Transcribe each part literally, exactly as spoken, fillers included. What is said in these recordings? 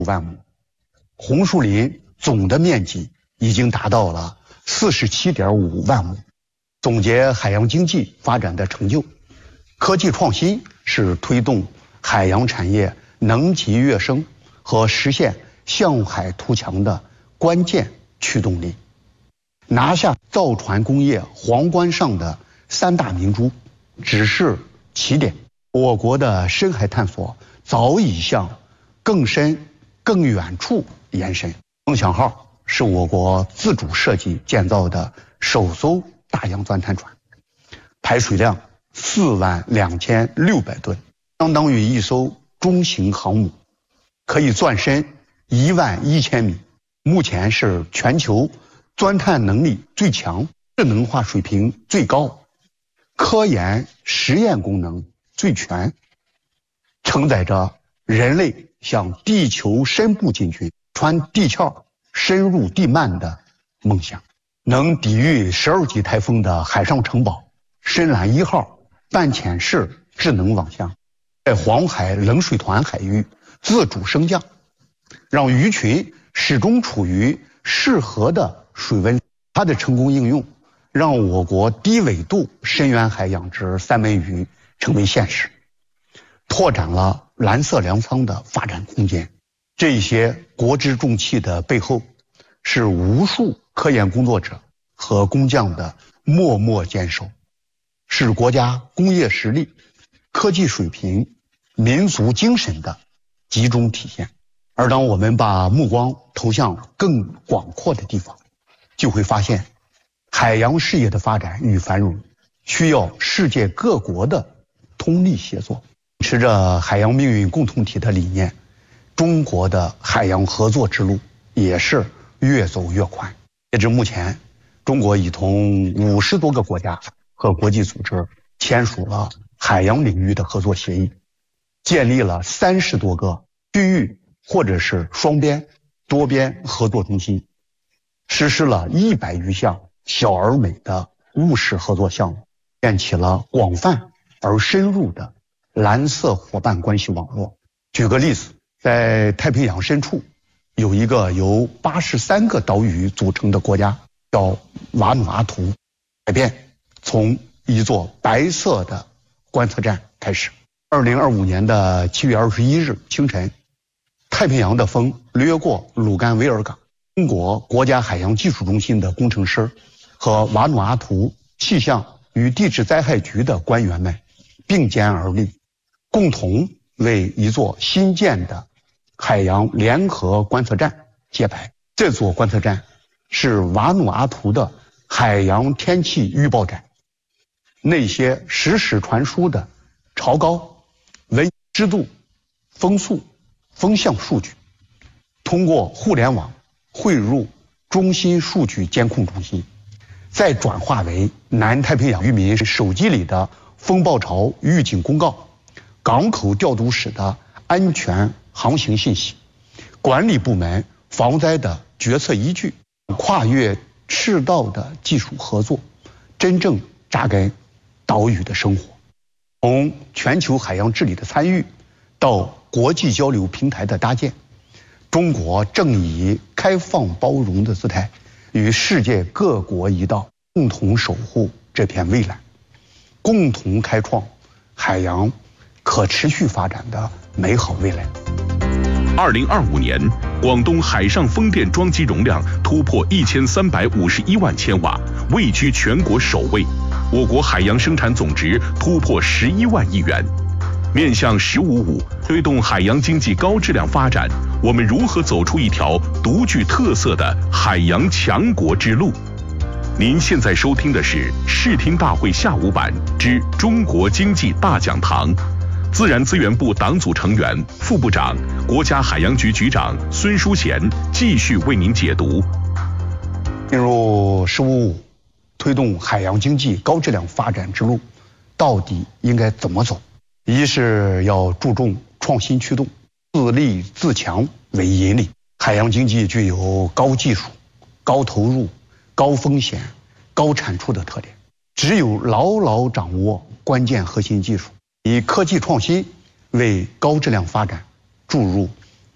五万亩，红树林总的面积已经达到了四十七点五万亩。总结海洋经济发展的成就，科技创新是推动海洋产业能级跃升和实现向海图强的关键驱动力。拿下造船工业皇冠上的三大明珠只是起点，我国的深海探索早已向更深更远处延伸。梦想号是我国自主设计建造的首艘大洋钻探船，排水量四万两千六百吨，相当于一艘中型航母，可以钻深一万一千米。目前是全球钻探能力最强、智能化水平最高、科研实验功能最全，承载着人类向地球深部进军、穿地壳、深入地幔的梦想。能抵御十二级台风的海上城堡深蓝一号半潜式智能网箱，在黄海冷水团海域自主升降，让鱼群始终处于适合的水温。它的成功应用，让我国低纬度深远海养殖三文鱼成为现实，拓展了蓝色粮仓的发展空间。这些国之重器的背后，是无数科研工作者和工匠的默默坚守，是国家工业实力、科技水平、民族精神的集中体现。而当我们把目光投向更广阔的地方，就会发现海洋事业的发展与繁荣需要世界各国的通力协作。持着海洋命运共同体的理念，中国的海洋合作之路也是越走越宽。截至目前，中国已同五十多个国家和国际组织签署了海洋领域的合作协议，建立了三十多个区域或者是双边、多边合作中心，实施了一百余项小而美的务实合作项目，建起了广泛而深入的蓝色伙伴关系网络。举个例子，在太平洋深处有一个由八十三个岛屿组成的国家，叫瓦努阿图。改变从一座白色的观测站开始。二零二五年的七月二十一日清晨，太平洋的风掠过鲁甘维尔港，中国国家海洋技术中心的工程师和瓦努阿图气象与地质灾害局的官员们并肩而立，共同为一座新建的海洋联合观测站揭牌。这座观测站是瓦努阿图的海洋天气预报站，那些实时传输的潮高、温湿度、风速、风向数据，通过互联网汇入中心数据监控中心，再转化为南太平洋渔民手机里的风暴潮预警公告、港口调度室的安全航行信息、管理部门防灾的决策依据。跨越赤道的技术合作真正扎根岛屿的生活。从全球海洋治理的参与到国际交流平台的搭建，中国正以开放包容的姿态与世界各国一道，共同守护这片蔚蓝，共同开创海洋可持续发展的美好未来。 二零二五年，广东海上风电装机容量突破一千三百五十一万千瓦，位居全国首位。我国海洋生产总值突破十一万亿元。面向“十五五”，推动海洋经济高质量发展，我们如何走出一条独具特色的海洋强国之路？您现在收听的是视听大会下午版之中国经济大讲堂。自然资源部党组成员、副部长、国家海洋局局长孙淑贤继续为您解读。 进入“十五五”，推动海洋经济高质量发展之路，到底应该怎么走？一是要注重创新驱动，自立自强为引领。海洋经济具有高技术、高投入、高风险、高产出的特点，只有牢牢掌握关键核心技术，以科技创新为高质量发展注入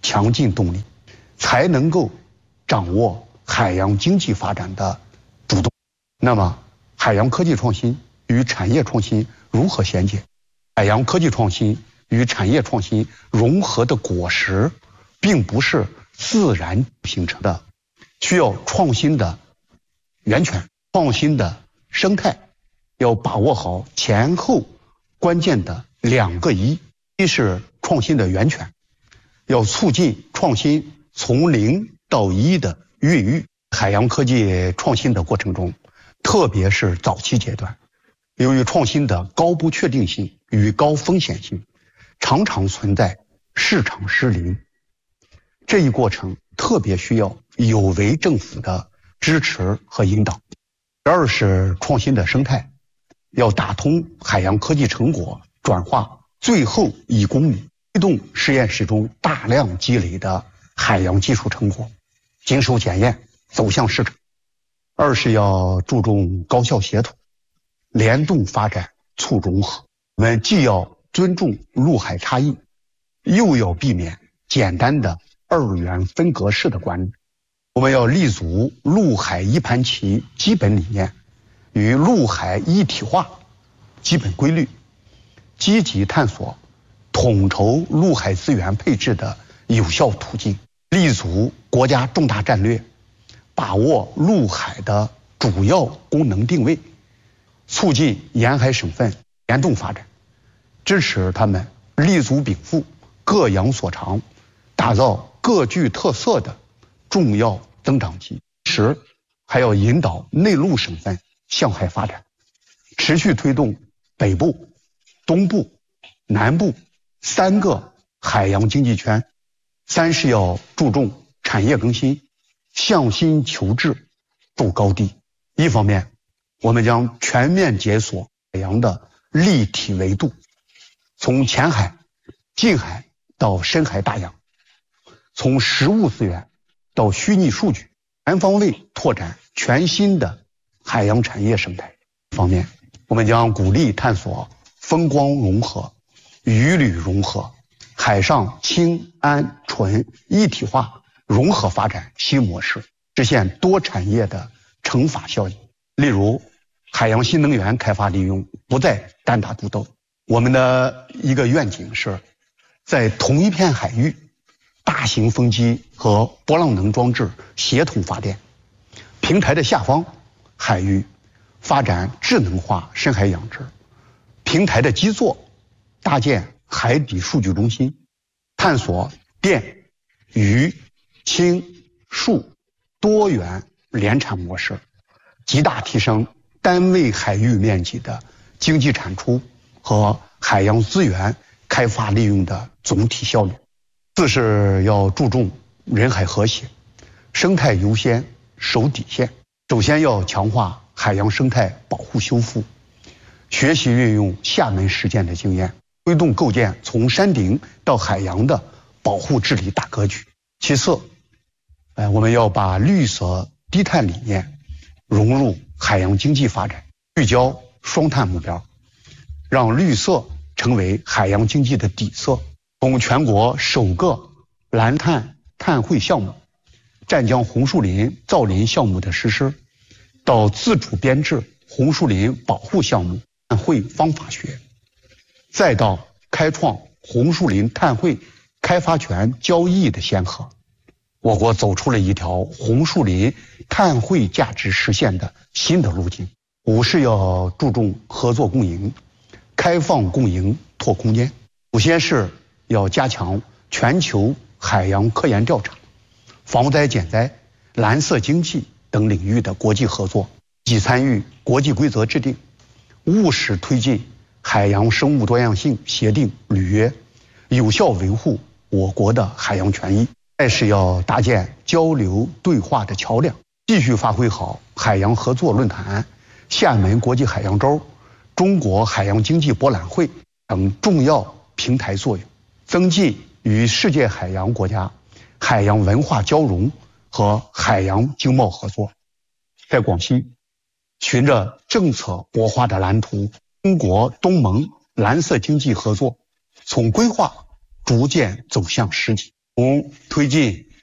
强劲动力，才能够掌握海洋经济发展的主动。那么，海洋科技创新与产业创新如何衔接？海洋科技创新与产业创新融合的果实，并不是自然形成的，需要创新的源泉、创新的生态，要把握好前后关键的两个一：一是创新的源泉，要促进创新从零到一的孕育。海洋科技创新的过程中，特别是早期阶段，由于创新的高不确定性与高风险性，常常存在市场失灵。这一过程特别需要有为政府的支持和引导。二是创新的生态，要打通海洋科技成果转化最后一公里，推动实验室中大量积累的海洋技术成果经受检验，走向市场。二是要注重高效协同，联动发展，促融合。我们既要尊重陆海差异，又要避免简单的二元分隔式的管理。我们要立足陆海一盘棋基本理念与陆海一体化基本规律，积极探索统筹陆海资源配置的有效途径，立足国家重大战略，把握陆海的主要功能定位，促进沿海省份联动发展，支持他们立足禀赋，各扬所长，打造各具特色的重要增长极。同时还要引导内陆省份向海发展，持续推动北部、东部、南部三个海洋经济圈。三是要注重产业更新，向新求治，筑高地。一方面，我们将全面解锁海洋的立体维度，从浅海、近海到深海大洋，从实物资源到虚拟数据，全方位拓展全新的海洋产业生态。一方面，我们将鼓励探索风光融合、渔旅融合、海上氢氨醇一体化融合发展新模式，实现多产业的乘法效应。例如，海洋新能源开发利用不再单打独斗，我们的一个愿景是，在同一片海域，大型风机和波浪能装置协同发电，平台的下方海域发展智能化深海养殖，平台的基座搭建海底数据中心，探索电、鱼、氢、数多元联产模式，极大提升单位海域面积的经济产出和海洋资源开发利用的总体效率。四是要注重人海和谐，生态优先守底线。首先要强化海洋生态保护修复，学习运用厦门实践的经验，推动构建从山顶到海洋的保护治理大格局。其次，呃，我们要把绿色低碳理念融入海洋经济发展，聚焦双碳目标，让绿色成为海洋经济的底色。从全国首个蓝碳碳汇项目湛江红树林造林项目的实施，到自主编制红树林保护项目碳汇方法学，再到开创红树林碳汇开发权交易的先河，我国走出了一条红树林碳汇价值实现的新的路径。五是要注重合作共赢，开放共赢拓空间。首先是要加强全球海洋科研调查、防灾减灾、蓝色经济等领域的国际合作，积极参与国际规则制定，务实推进海洋生物多样性协定履约，有效维护我国的海洋权益。再是要搭建交流对话的桥梁，继续发挥好海洋合作论坛、厦门国际海洋周、中国海洋经济博览会等重要平台作用，增进与世界海洋国家海洋文化交融和海洋经贸合作。在广西，循着政策擘画的蓝图，中国东盟蓝色经济合作从规划逐渐走向实际。 从推进